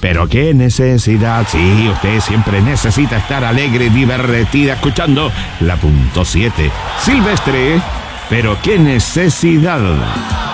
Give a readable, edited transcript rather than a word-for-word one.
Pero qué necesidad. Sí, usted siempre necesita estar alegre y divertida escuchando la .7. Silvestre, pero qué necesidad.